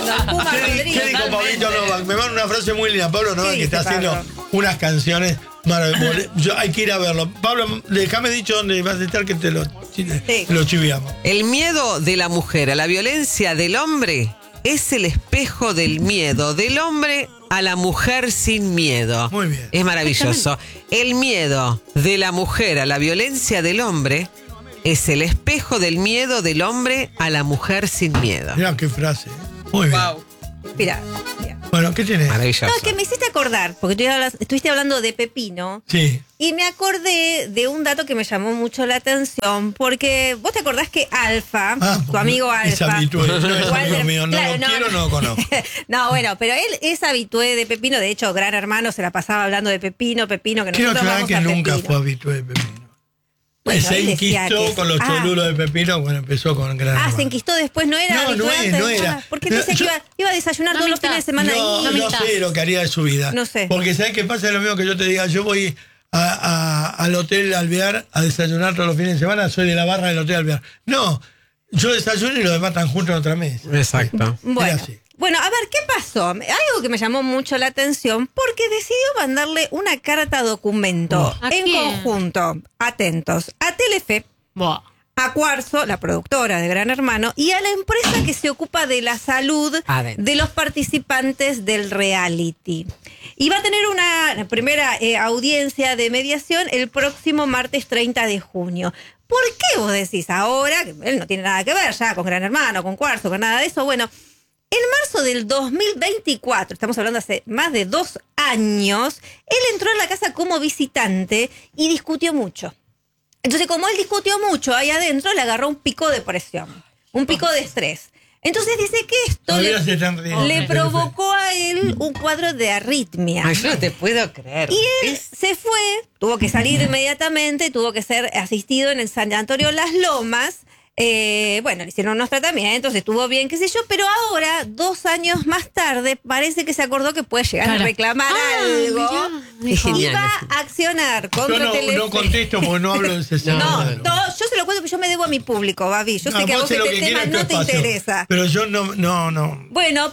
el Puma Rodríguez. ¿Qué dijo Pablito Novak? Me manda una frase muy linda. Pablo Novak, que está haciendo unas canciones maravillosas. Hay que ir a verlo. Pablo, déjame dicho dónde vas a estar que te lo chiviamos. El miedo de la mujer a la violencia del hombre es el espejo del miedo del hombre a la mujer sin miedo. Muy bien. Es maravilloso. El miedo de la mujer a la violencia del hombre es el espejo del miedo del hombre a la mujer sin miedo. Mirá qué frase. Muy bien. Wow. Mira. Bueno, ¿qué tenés? Maravilloso. No, es que me hiciste acordar, porque estuviste hablando de Pepino. Sí. Y me acordé de un dato que me llamó mucho la atención, porque vos te acordás que Alfa, tu amigo Alfa... Es habitué, no es amigo mío, no claro, lo quiero, no lo conozco. No, bueno, pero él es habitué de Pepino, de hecho, Gran Hermano se la pasaba hablando de Pepino, que Quiero nosotros aclarar vamos que a nunca Pepino. fue habitué de Pepino. Bueno, Se él decía enquistó que con los cholulos de Pepino cuando empezó con Gran Hermano. se enquistó después, no era habitué antes. No era. Porque él decía que iba a desayunar todos los fines de semana ahí. No sé lo que haría de su vida. No sé. Porque ¿sabes qué pasa? Es lo mismo que yo te diga, yo voy al Hotel Alvear a desayunar todos los fines de semana, soy de la barra del Hotel Alvear. No, yo desayuno y los demás están juntos en otra mesa. Exacto. Bueno, a ver, ¿qué pasó? Hay algo que me llamó mucho la atención porque decidió mandarle una carta documento en conjunto, atentos, a Telefe, a Cuarzo, la productora de Gran Hermano, y a la empresa que se ocupa de la salud de los participantes del reality. Y va a tener una primera audiencia de mediación el próximo martes 30 de junio. ¿Por qué vos decís ahora, que él no tiene nada que ver ya con Gran Hermano, con Cuarzo, con nada de eso? Bueno, en marzo del 2024, estamos hablando hace más de 2 años, él entró a la casa como visitante y discutió mucho. Entonces, como él discutió mucho ahí adentro, le agarró un pico de presión, un pico de estrés. Entonces dice que esto le provocó a él un cuadro de arritmia. Ay, yo no te puedo creer. Y él se fue, tuvo que salir inmediatamente, tuvo que ser asistido en el Sanatorio Las Lomas. Bueno, le hicieron unos tratamientos, estuvo bien, qué sé yo, pero ahora, 2 años más tarde, parece que se acordó que puede llegar a reclamar algo. Y va a accionar contra Telefe. No contesto porque no hablo de ese No, yo se lo cuento porque yo me debo a mi público, Babi. Yo sé que a vos este tema no te interesa. Pero yo no. Bueno,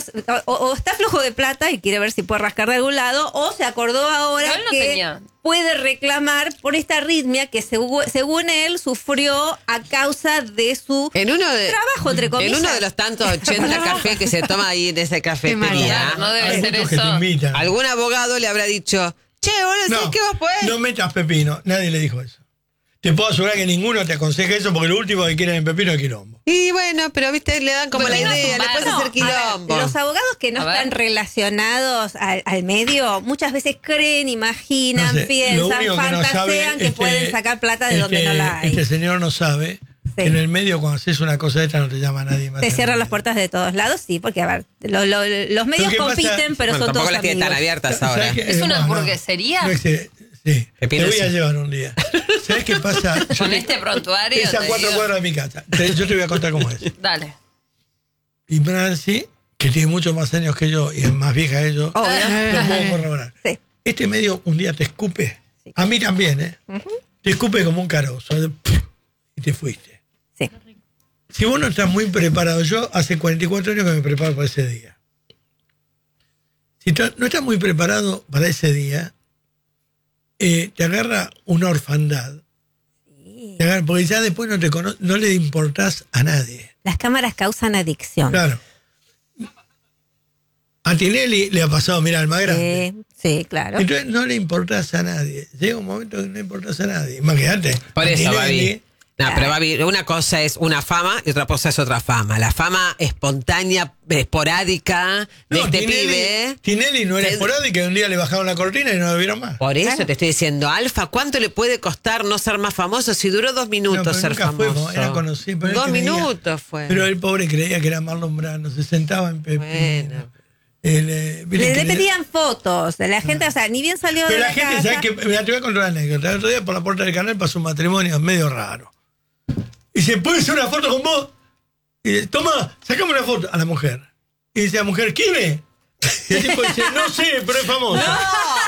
o está flojo de plata y quiere ver si puede rascar de algún lado, o se acordó ahora que puede reclamar por esta arritmia que según él sufrió a causa de su trabajo, entre comillas. En uno de los tantos 80 cafés que se toma ahí en esa cafetería, no debe ser eso. Algún abogado le habrá dicho, che, boludo, ¿sabes qué vos podés? No metas Pepino, nadie le dijo eso. Te puedo asegurar que ninguno te aconseja eso porque lo último que quieren en Pepino es quilombo. Y bueno, pero viste, le dan como la idea, le puedes hacer quilombo. Los abogados que no están relacionados al medio muchas veces creen, imaginan, piensan, fantasean que pueden sacar plata de donde no la hay. Este señor no sabe que en el medio cuando haces una cosa de esta no te llama nadie más. Te cierran las puertas de todos lados, sí, porque a ver, los medios compiten, pero son todos amigos. Tampoco las tiene tan abiertas ahora. ¿Es una hamburguesería? Sí, te voy a llevar un día. ¿Sabes qué pasa? Con este prontuario. Es a 4 cuadras de mi casa. Yo te voy a contar cómo es. Dale. Y Nancy, que tiene muchos más años que yo y es más vieja que yo, lo puedo corroborar. Sí. Este medio un día te escupe. Sí. A mí también, ¿eh? Te escupe como un carozo. Y te fuiste. Sí. Si vos no estás muy preparado, yo hace 44 años que me preparo para ese día. Si no estás muy preparado para ese día, te agarra una orfandad. Sí. Porque ya después no le importás a nadie. Las cámaras causan adicción. Claro. A Tinelli le ha pasado, mirá, al más grande. Sí, claro. Entonces no le importás a nadie. Llega un momento que no le importás a nadie. Imagínate. Por eso, Babi. No, pero Babi, una cosa es una fama y otra cosa es otra fama. La fama espontánea, esporádica de pibe. Tinelli no era esporádica, y un día le bajaron la cortina y no lo vieron más. Por eso te estoy diciendo, Alfa, ¿cuánto le puede costar no ser más famoso si duró 2 minutos ser famoso? Era conocido. 2 minutos fue. Pero el pobre creía que era Marlon Brando, se sentaba en Pepino. Bueno. Le pedían fotos de la gente, o sea, ni bien salió de la casa. Pero la gente, ¿sabes qué? Mira, te voy a contar una anécdota. El otro día por la puerta del canal pasó un matrimonio medio raro. Y dice, ¿puedo hacer una foto con vos? Y dice, toma, sacame una foto a la mujer. Y dice la mujer, ¿quién es? Y el tipo dice, no sé, pero es famoso. No.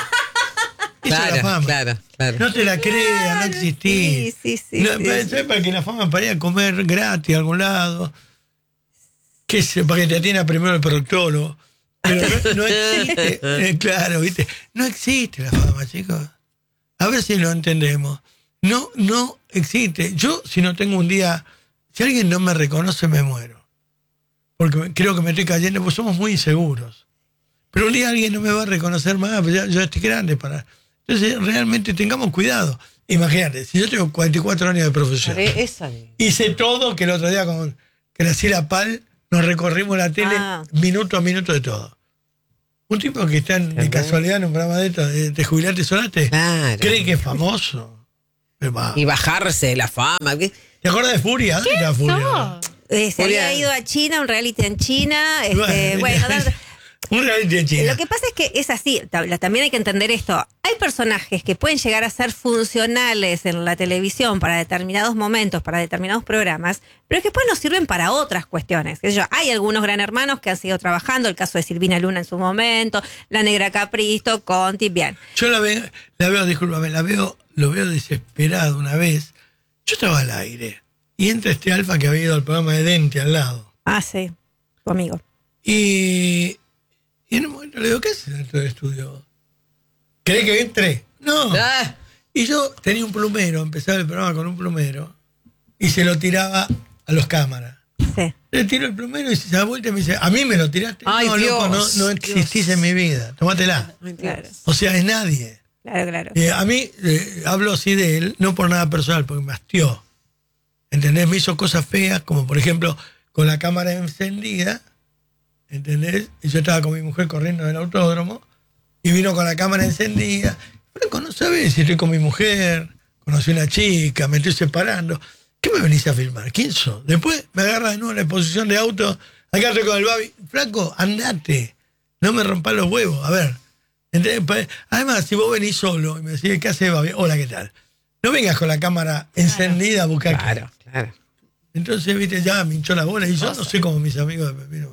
Claro. No te la creas, no existís. Sí. ¿Sabes para que la fama para ir a comer gratis a algún lado? que para que te atienda primero el proctólogo. Pero no existe, claro, ¿viste? No existe la fama, chicos. A ver si lo entendemos. No existe. Yo, si no tengo un día, si alguien no me reconoce, me muero. Porque creo que me estoy cayendo, porque somos muy inseguros. Pero un día alguien no me va a reconocer más, pues yo estoy grande para... Entonces, realmente tengamos cuidado. Imagínate, si yo tengo 44 años de profesión, hice todo, que el otro día con Graciela Pal nos recorrimos la tele minuto a minuto de todo. Un tipo que está de casualidad en un programa de esto, de Jubilate Solate, cree que es famoso. Y bajarse de la fama. ¿Te acuerdas de Furia? ¿Qué era Furia? Se había ido a China, un reality en China. Un reality en China. Lo que pasa es que es así, también hay que entender esto. Hay personajes que pueden llegar a ser funcionales en la televisión para determinados momentos, para determinados programas, pero que después no sirven para otras cuestiones. Hay algunos gran hermanos que han seguido trabajando, el caso de Silvina Luna en su momento, la Negra Capristo, Conti, bien. Yo lo veo, discúlpame, lo veo desesperado una vez. Yo estaba al aire y entra este Alfa que había ido al programa de Dente al lado. Ah, sí, tu amigo. Y en un momento le digo, ¿qué haces dentro del estudio? ¿Querés que entre? No. Y yo tenía un plumero, empezaba el programa con un plumero y se lo tiraba a los cámaras. Sí. Le tiro el plumero y se da vuelta y me dice, ¿a mí me lo tiraste? Ay, no, Dios, loco, no existís en mi vida. Tómatela. Claro. O sea, es nadie. Claro. A mí hablo así de él, no por nada personal, porque me hastió. ¿Entendés? Me hizo cosas feas, como por ejemplo, con la cámara encendida. ¿Entendés? Y yo estaba con mi mujer corriendo del autódromo y vino con la cámara encendida. Franco, no sabes si estoy con mi mujer, conocí a una chica, me estoy separando. ¿Qué me venís a filmar? ¿Quién sos? Después me agarra de nuevo en la exposición de auto. Acá estoy con el Babi. Franco, andate. No me rompas los huevos. A ver. ¿Entendés? Además, si vos venís solo y me decís, ¿qué haces, Babi? Hola, ¿qué tal? No vengas con la cámara encendida a buscar. Claro. Entonces, viste, ya me hinchó la bola y yo no sé cómo mis amigos de Pepino.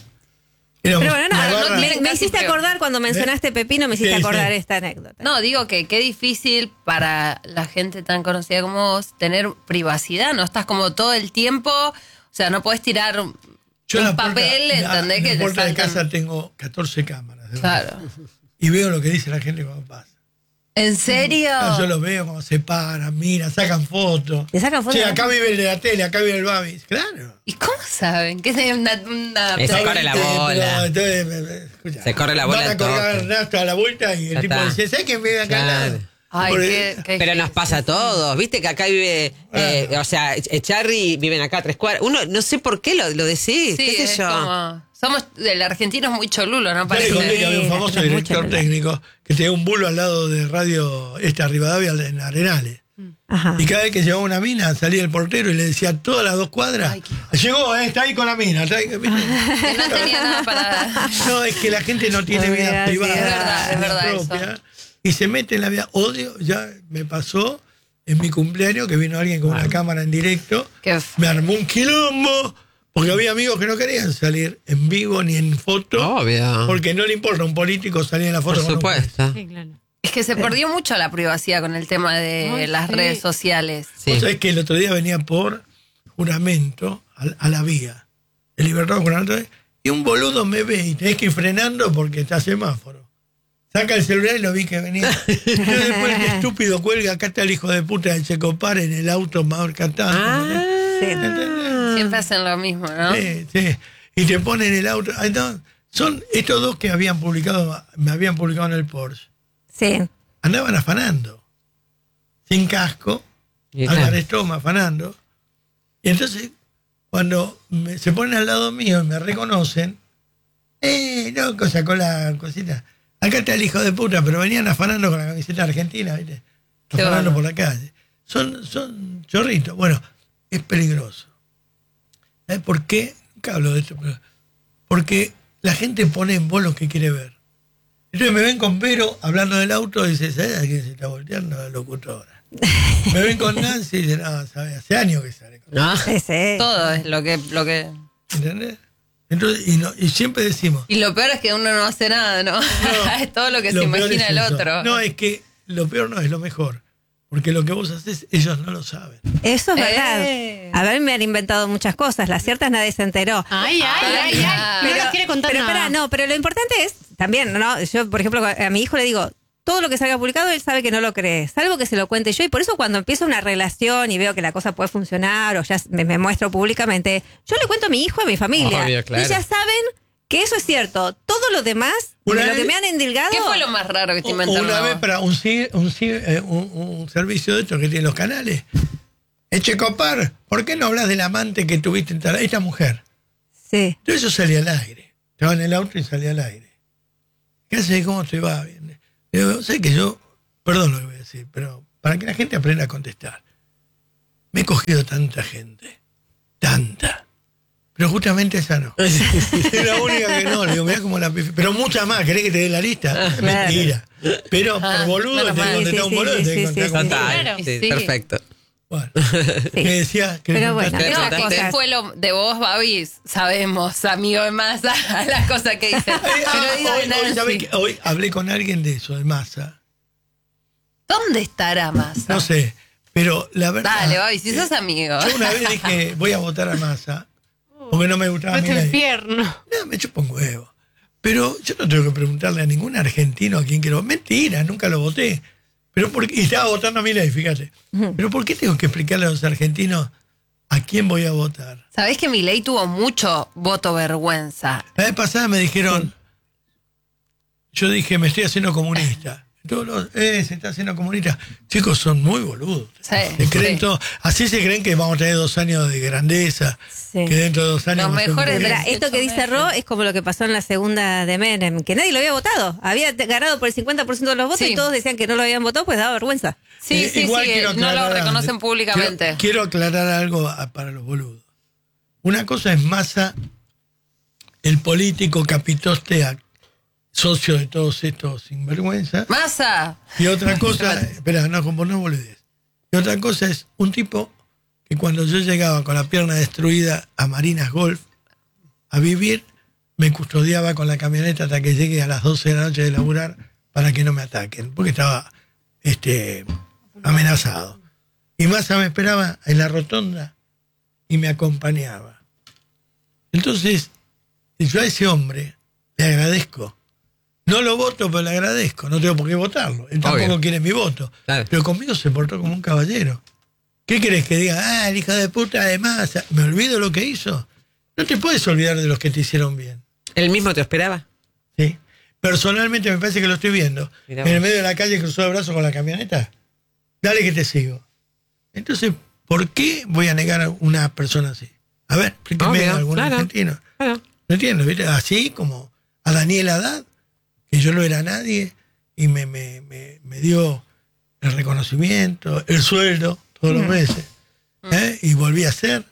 Pero bueno, me hiciste acordar cuando mencionaste Pepino, me hiciste acordar esta anécdota. No, digo que qué difícil para la gente tan conocida como vos tener privacidad, no estás como todo el tiempo, o sea, no podés tirar un papel, ¿entendés? En que la puerta te de saltan. casa tengo 14 cámaras. Claro. Y veo lo que dice la gente cuando pasa. ¿En serio? Yo los veo cuando se paran, miran, sacan fotos. ¿Te sacan fotos? Che, acá vive el de la tele, acá vive el Babi. Claro. ¿Y cómo saben? ¿Qué es una Se corre la bola. Escucha, Se corre la bola. Van a colgar Ernesto a la vuelta y el tipo dice, ¿sabes quién vive acá? Claro. Ay, Pero nos pasa a todos, viste que acá vive, o sea, Charry viven acá a 3 cuadras. Uno, no sé por qué lo decís, Sí, qué sé yo. Somos, el argentino es muy cholulo, ¿no? Yo le Parece. conté que había un famoso director técnico que tenía un bulo al lado de Radio Rivadavia en Arenales. Ajá. Y cada vez que llegaba una mina, salía el portero y le decía a todas las 2 cuadras, llegó, está ahí con la mina. Que no tenía nada para... No, es que la gente no tiene vida privada. Es verdad propia, eso. y se mete en la vida. Odio, ya me pasó en mi cumpleaños que vino alguien con una cámara en directo, me armó un quilombo, porque había amigos que no querían salir en vivo ni en foto. Obvio. Porque no le importa a un político salir en la foto. Por supuesto. Sí, claro. Es que se perdió mucho la privacidad con el tema de las redes sociales. Sí. Vos sabés que el otro día venía por juramento a la vía, el Libertador juramento, y un boludo me ve y tenés que ir frenando porque está semáforo. Saca el celular y lo vi que venía. Entonces después el estúpido cuelga, acá está el hijo de puta del Checopar en el auto marcatando. Siempre hacen lo mismo, ¿no? Sí. Y te ponen el auto. Entonces, son estos dos que me habían publicado en el Porsche. Sí. Andaban afanando. Sin casco. Álvarez Toma afanando. Y entonces, cuando se ponen al lado mío y me reconocen, loco, sacó la cosita. Acá está el hijo de puta, pero venían afanando con la camiseta argentina, ¿viste? Afanando por la calle. Son chorritos. Bueno, es peligroso. ¿Sabes por qué? Nunca hablo de esto, pero porque la gente pone en vos lo que quiere ver. Entonces me ven con Vero hablando del auto y dice, ¿sabes a quién se está volteando? La locutora. Me ven con Nancy y dice, no, ¿sabes? Hace años que sale. Todo es lo que... ¿Entendés? Entonces, y siempre decimos... Y lo peor es que uno no hace nada, ¿no? Es todo lo que se imagina el otro. No, es que lo peor no es lo mejor. Porque lo que vos haces, ellos no lo saben. Eso es verdad. A ver, me han inventado muchas cosas. Las ciertas nadie se enteró. Ay. Pero, no nos quiere contar pero, nada. no, pero lo importante es, también, ¿no? Yo, por ejemplo, a mi hijo le digo, todo lo que salga publicado, él sabe que no lo cree, salvo que se lo cuente yo. Y por eso cuando empiezo una relación y veo que la cosa puede funcionar o ya me muestro públicamente, yo le cuento a mi hijo y a mi familia. Obvio, claro. Y ya saben que eso es cierto. Todo lo demás, de lo que me han endilgado... ¿Qué fue lo más raro que te inventaron? Una vez para un servicio de estos que tienen los canales. Echecopar, ¿por qué no hablas del amante que tuviste en esta mujer? Sí. Entonces yo salí al aire. Estaba en el auto y salí al aire. ¿Qué haces? ¿Cómo te va? Bien. Digo, sé que yo, perdón lo que voy a decir, pero para que la gente aprenda a contestar. Me he cogido tanta gente. Tanta. Pero justamente esa no. Es la única que no. Le digo, mirá cómo la... Pero muchas más. ¿Querés que te dé la lista? Es mentira. Pero por boludo, te contestaba un boludo, te contestaba con Total, sí, perfecto. Bueno, ¿qué decía? Pero bueno, No, ¿qué fue lo de vos, Babi? Sabemos, amigo de Massa, las cosas que dices. Hoy hablé con alguien de eso, de Massa. ¿Dónde estará Massa? No sé, pero la verdad... Dale, Babi, si sos amigo. Yo una vez dije, voy a votar a Massa, porque no me gustaba Vete al Milei. infierno. No, me chupo un huevo. Pero yo no tengo que preguntarle a ningún argentino a quien quiero. Mentira, nunca lo voté. Pero y estaba votando a Milei, fíjate. Pero ¿por qué tengo que explicarle a los argentinos a quién voy a votar? Sabés que Milei tuvo mucho voto vergüenza. La vez pasada me dijeron, yo dije, me estoy haciendo comunista. Todos los, se está haciendo comunista. Chicos, son muy boludos. Sí, Se creen todo, así se creen que vamos a tener 2 años de grandeza. Sí. Que dentro de 2 años... Los mejores Mira, de- esto que dice Ro es como lo que pasó en la segunda de Menem, que nadie lo había votado. Había ganado por el 50% de los votos Sí. y todos decían que no lo habían votado, pues daba vergüenza. Sí, igual quiero no lo aclarar reconocen algo. públicamente. Quiero aclarar algo para los boludos. Una cosa es Massa, el político capitoste, socio de todos estos sinvergüenza. Massa. Y otra cosa, espera, no, como no boludez. Y otra cosa es un tipo que cuando yo llegaba con la pierna destruida a Marinas Golf a vivir, me custodiaba con la camioneta hasta que llegue a las 12 de la noche de laburar para que no me ataquen, porque estaba amenazado. Y Massa me esperaba en la rotonda y me acompañaba. Entonces, yo a ese hombre le agradezco. No lo voto, pero le agradezco. No tengo por qué votarlo. Él tampoco Obvio. quiere mi voto. Claro. Pero conmigo se portó como un caballero. ¿Qué querés que diga? El hijo de puta de Massa. ¿Me olvido lo que hizo? No te puedes olvidar de los que te hicieron bien. ¿Él mismo te esperaba? ¿Sí? Personalmente me parece que lo estoy viendo. Mirá En el vos. medio de la calle cruzó de brazos con la camioneta. Dale que te sigo. Entonces, ¿por qué voy a negar a una persona así? A ver, explíqueme Obvio, a algún claro. argentino. Claro. No entiendo, ¿viste? Así como a Daniel Haddad, que yo no era nadie, y me dio el reconocimiento, el sueldo, todos los meses. Y volví a ser,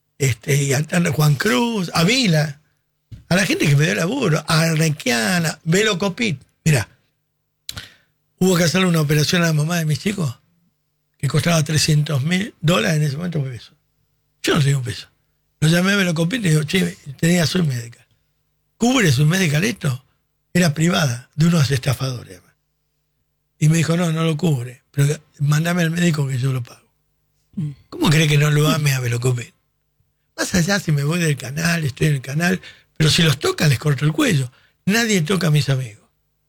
y a Juan Cruz, a Vila, a la gente que me dio laburo, a Arnequiana, Velo Copit. Mirá, hubo que hacerle una operación a la mamá de mis chicos que costaba $300.000 en ese momento por peso. Yo no tenía un peso. Lo llamé a Velo Copit y le digo, che, tenía su medical. ¿Cubre su medical esto? Era privada, de unos estafadores. Y me dijo, no lo cubre, pero mandame al médico que yo lo pago. ¿Cómo cree que no lo ame a Velocopet? Más allá si me voy del canal, estoy en el canal, pero si los tocan les corto el cuello. Nadie toca a mis amigos.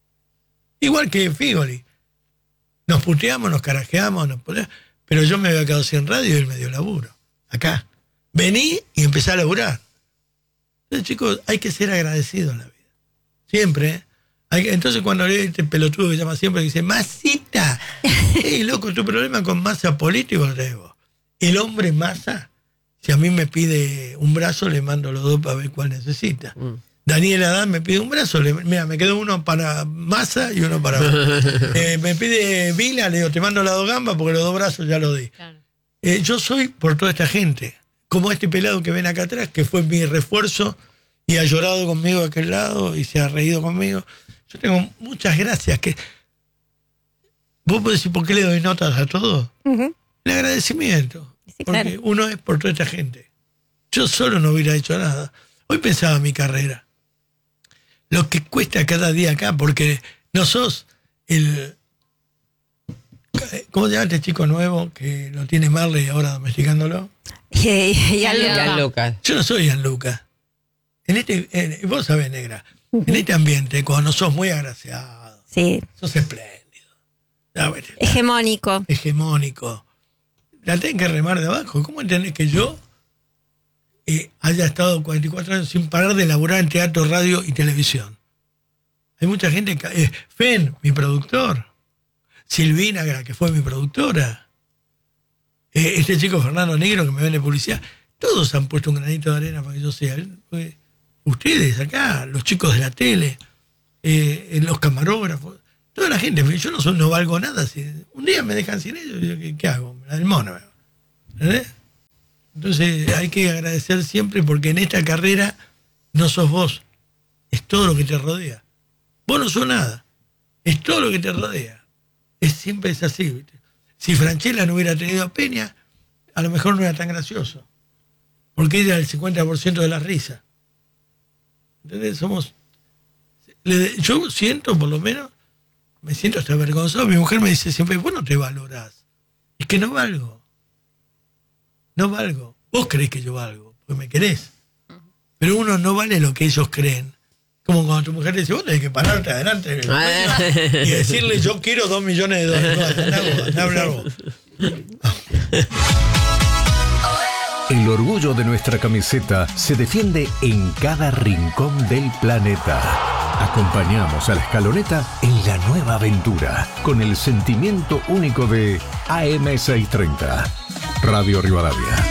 Igual que Figoli. Nos puteamos, nos carajeamos, pero yo me había quedado sin radio y él me dio laburo. Acá. Vení y empecé a laburar. Entonces, chicos, hay que ser agradecidos en la vida. Siempre, ¿eh? Entonces cuando lee este pelotudo que llama siempre, que dice, Masita, loco, tu problema con Massa político lo tenés vos. El hombre Massa, si a mí me pide un brazo, le mando los dos para ver cuál necesita. Daniel Haddad me pide un brazo, mira, me quedó uno para Massa y uno para vos. Me pide Vila, le digo, te mando las 2 gambas porque los 2 brazos ya los di. Claro. Yo soy por toda esta gente, como este pelado que ven acá atrás, que fue mi refuerzo y ha llorado conmigo de aquel lado y se ha reído conmigo. Yo tengo muchas gracias. Que vos podés decir por qué le doy notas a todos. El agradecimiento. Sí, porque claro. uno es por toda esta gente. Yo solo no hubiera hecho nada. Hoy pensaba mi carrera. Lo que cuesta cada día acá, porque no sos ¿Cómo se llama este chico nuevo que lo tiene Marley ahora domesticándolo? Gianluca. Yo no soy Gianluca. Vos sabés, negra, en este ambiente, cuando sos muy agraciado, sos espléndido. Hegemónico. La tenés que remar de abajo. ¿Cómo entendés que yo haya estado 44 años sin parar de laburar en teatro, radio y televisión? Hay mucha gente que... Fen, mi productor. Silvina, que fue mi productora. Este chico Fernando Negro que me vende publicidad. Todos han puesto un granito de arena para que yo sea. Ustedes acá, los chicos de la tele, los camarógrafos, toda la gente. Yo no valgo nada. Un día me dejan sin ellos, yo, ¿qué hago? La del mono. ¿Entendés? Entonces hay que agradecer siempre, porque en esta carrera no sos vos, es todo lo que te rodea. Vos no sos nada, es todo lo que te rodea. Siempre es así, ¿viste? Si Franchella no hubiera tenido a Peña, a lo mejor no era tan gracioso, porque ella era el 50% de la risa. Entonces yo siento, por lo menos, me siento hasta avergonzado. Mi mujer me dice siempre, vos no te valorás. Es que no valgo. Vos creés que yo valgo, porque me querés. Pero uno no vale lo que ellos creen. Como cuando tu mujer te dice, vos tenés que pararte adelante y decirle, yo quiero $2 millones. No, hablar vos. El orgullo de nuestra camiseta se defiende en cada rincón del planeta. Acompañamos a la escaloneta en la nueva aventura, con el sentimiento único de AM630. Radio Rivadavia.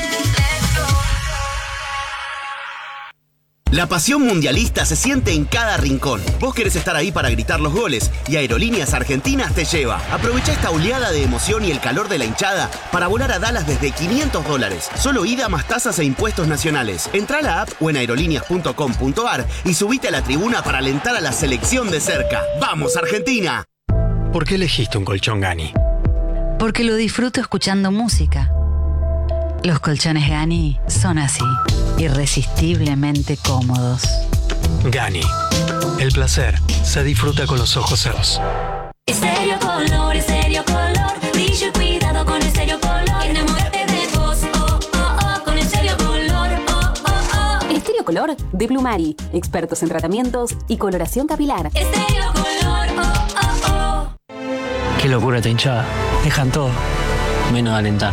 La pasión mundialista se siente en cada rincón. Vos querés estar ahí para gritar los goles y Aerolíneas Argentinas te lleva. Aprovecha esta oleada de emoción y el calor de la hinchada para volar a Dallas desde $500. Solo ida más tasas e impuestos nacionales. Entrá a la app o en aerolíneas.com.ar y subite a la tribuna para alentar a la selección de cerca. ¡Vamos, Argentina! ¿Por qué elegiste un colchón Gani? Porque lo disfruto escuchando música. Los colchones Gani son así, irresistiblemente cómodos. Gani, el placer se disfruta con los ojos cerrados. Estéreo Color, brillo y cuidado con Estéreo Color. Enamórate de vos, con Estéreo Color, Estéreo Color de Plumari, expertos en tratamientos y coloración capilar. Estéreo Color, Qué locura esta hinchada, dejan todo, menos de alentar.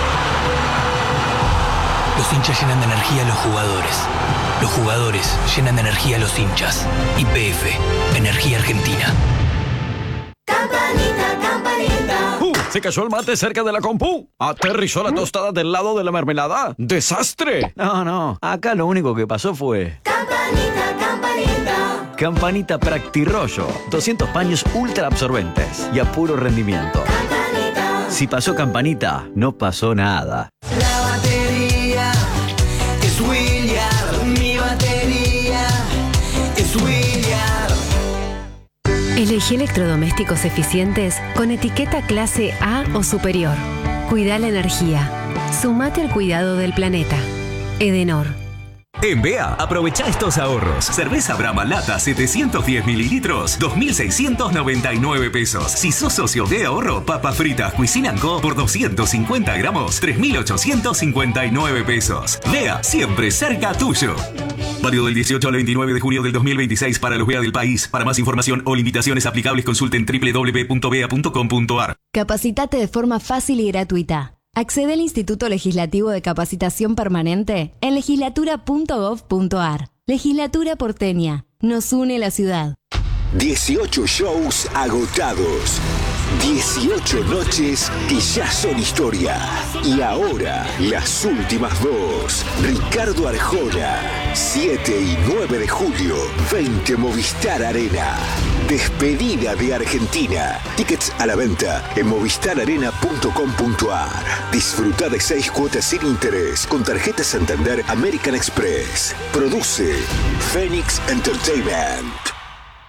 Los hinchas llenan de energía a los jugadores. Los jugadores llenan de energía a los hinchas. YPF, Energía Argentina. Campanita, campanita. Se cayó el mate cerca de la compu. Aterrizó la tostada del lado de la mermelada. ¡Desastre! No, acá lo único que pasó fue... Campanita, campanita. Campanita Practirollo. 200 paños ultra absorbentes y a puro rendimiento. Campanita. Si pasó Campanita, no pasó nada. La batería es William. Mi batería es William. Elegí electrodomésticos eficientes con etiqueta clase A o superior. Cuida la energía. Sumate al cuidado del planeta. Edenor. En BEA, aprovecha estos ahorros. Cerveza Brahma Lata 710 mililitros, 2.699 pesos. Si sos socio de ahorro, papas fritas Cuisine & Co por 250 gramos, 3.859 pesos. BEA, siempre cerca tuyo. Válido del 18 al 29 de julio del 2026 para los BEA del país. Para más información o limitaciones aplicables, consulten www.bea.com.ar. Capacitate de forma fácil y gratuita. Accede al Instituto Legislativo de Capacitación Permanente en legislatura.gov.ar. Legislatura porteña. Nos une la ciudad. 18 shows agotados. 18 noches que ya son historia. Y ahora, las últimas dos. Ricardo Arjona, 7 y 9 de julio, 20 Movistar Arena. Despedida de Argentina. Tickets a la venta en movistararena.com.ar. Disfruta de 6 cuotas sin interés con tarjeta Santander American Express. Produce Phoenix Entertainment.